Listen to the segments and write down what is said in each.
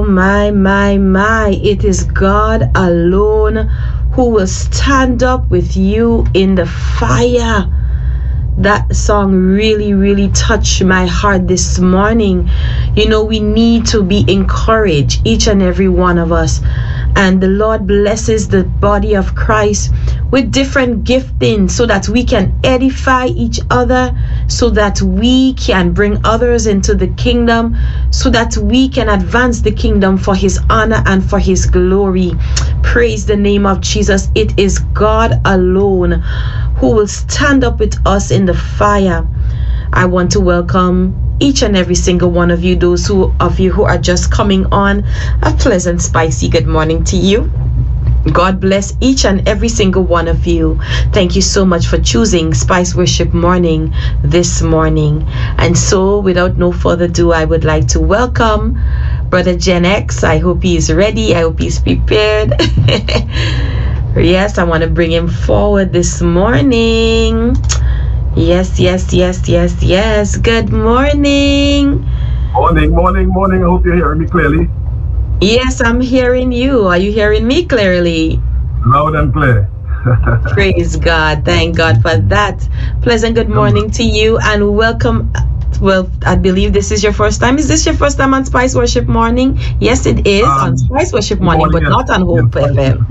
my. It is God alone who will stand up with you in the fire. That song really touched my heart this morning. You know, we need to be encouraged, each and every one of us. And the Lord blesses the body of Christ with different giftings so that we can edify each other, so that we can bring others into the kingdom, so that we can advance the kingdom for his honor and for his glory. Praise the name of Jesus. It is God alone who will stand up with us in the fire. I want to welcome each and every single one of you, those of you who are just coming on. A pleasant, spicy good morning to you. God bless each and every single one of you. Thank you so much for choosing Spice Worship Morning this morning. And so, without no further ado, I would like to welcome Brother Gen X. I hope he is ready. I hope he's prepared. Yes, I want to bring him forward this morning. Yes. Good morning. Morning. I hope you're hearing me clearly. Yes, I'm hearing you. Are you hearing me clearly? Loud and clear. Praise God. Thank God for that. Pleasant good morning to you and welcome. Well, I believe this is your first time. Is this your first time on Spice Worship Morning? Yes, it is on Spice Worship Morning, but not on Hope FM.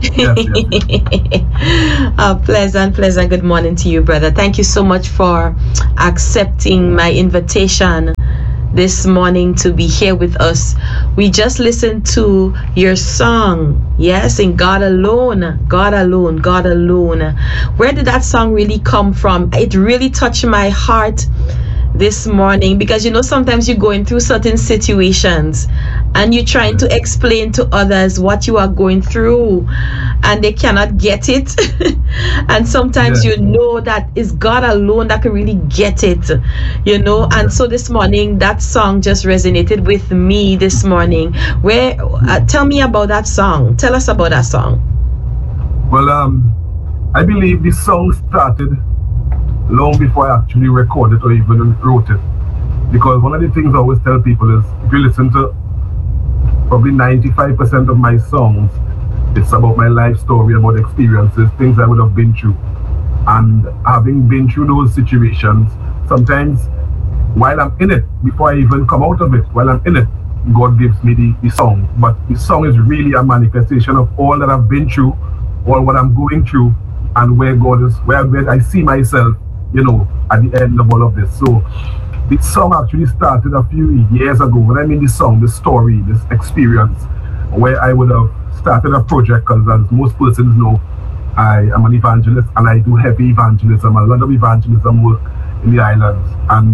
Yes. Pleasant good morning to you, brother. Thank you so much for accepting my invitation this morning to be here with us. We just listened to your song, yes, in God Alone. Where did that song really come from? It really touched my heart this morning, because you know, sometimes you're going through certain situations and you're trying to explain to others what you are going through and they cannot get it. And sometimes you know that it's God alone that can really get it, you know. And so this morning that song just resonated with me this morning. Where tell me about that song. Tell us about that song. Well, I believe this song started long before I actually recorded or even wrote it. Because one of the things I always tell people is, if you listen to probably 95% of my songs, it's about my life story, about experiences, things I would have been through. And having been through those situations, sometimes while I'm in it, before I even come out of it, while I'm in it, God gives me the song. But the song is really a manifestation of all that I've been through, all what I'm going through, and where God is, where I see myself, you know, at the end of all of this. So this song actually started a few years ago. When I mean this song, this story, this experience, where I would have started a project, because as most persons know, I am an evangelist and I do heavy evangelism, a lot of evangelism work in the islands. And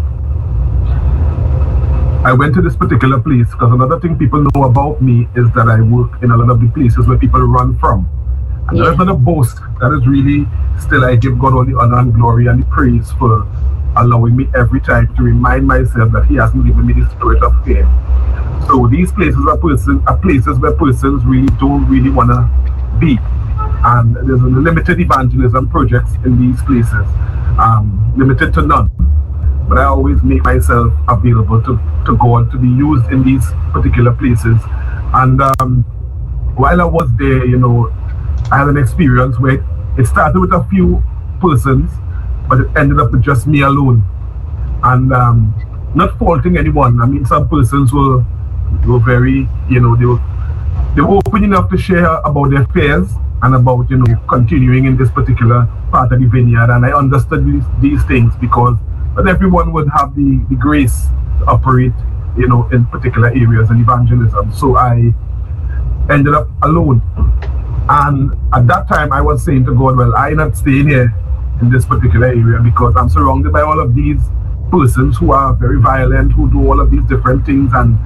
I went to this particular place because another thing people know about me is that I work in a lot of the places where people run from. And that's not a boast. That is really, still I give God all the honor and glory and the praise for allowing me every time to remind myself that he hasn't given me the spirit of fear. So these places are places where persons really don't really want to be. And there's a limited evangelism projects in these places, limited to none. But I always make myself available to God to be used in these particular places. And while I was there, you know, I had an experience where it started with a few persons, but it ended up with just me alone. And not faulting anyone. I mean, some persons were very, you know, they were open enough to share about their fears and about, you know, continuing in this particular part of the vineyard. And I understood these things because not everyone would have the grace to operate, you know, in particular areas in evangelism. So I ended up alone. And at that time, I was saying to God, well, I'm not staying here in this particular area because I'm surrounded by all of these persons who are very violent, who do all of these different things. And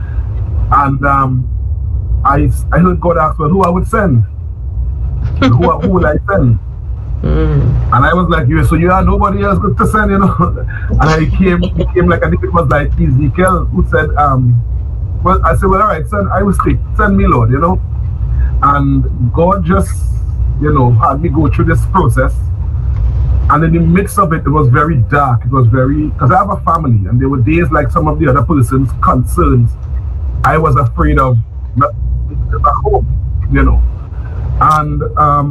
I heard God ask, well, who I would send? Who will I send? And I was like, so you have nobody else good to send, you know? And it came like, I think it was like Ezekiel who said, well, I said, well, all right, I will speak. Send me, Lord, you know? And God just, you know, had me go through this process. And in the midst of it, it was very dark. It was very, because I have a family, and there were days like some of the other person's concerns I was afraid of not back home, you know. And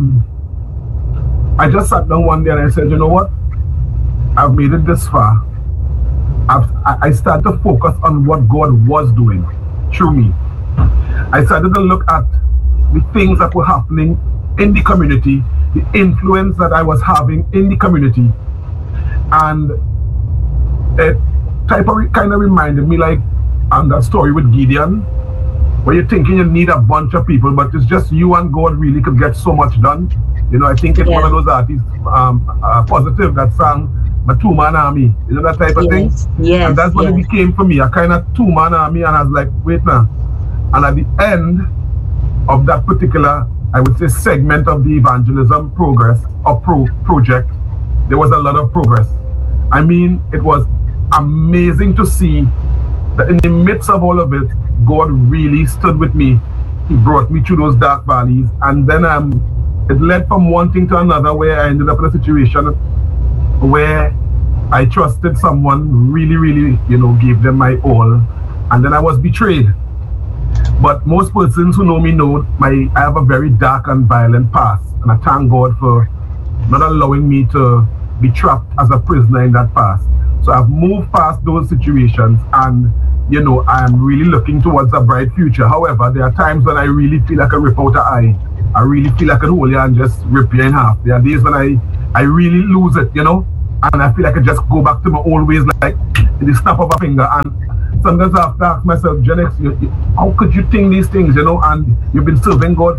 I just sat down one day and I said, you know what? I've made it this far. I started to focus on what God was doing through me. I started to look at the things that were happening in the community, the influence that I was having in the community. And it kind of reminded me like on that story with Gideon, where you're thinking you need a bunch of people, but it's just you and God really could get so much done. You know, I think it's one of those artists, Positive, that sang a two-man army. You know, that type of thing? Yes. And that's what it became for me, a kind of two-man army. And I was like, wait now. And at the end of that particular, I would say, segment of the evangelism progress or project, there was a lot of progress. I mean, it was amazing to see that in the midst of all of it, God really stood with me. He brought me through those dark valleys. And then it led from one thing to another, where I ended up in a situation where I trusted someone, really, really, you know, gave them my all. And then I was betrayed. But most persons who know me know I have a very dark and violent past. And I thank God for not allowing me to be trapped as a prisoner in that past. So I've moved past those situations, and you know, I'm really looking towards a bright future. However, there are times when I really feel like I rip out an eye. I really feel like I could hold you and just rip you in half. There are days when I really lose it, you know, and I feel like I just go back to my old ways, like in the snap of a finger. And sometimes I have to ask myself, Gen X, how could you think these things, you know, and you've been serving God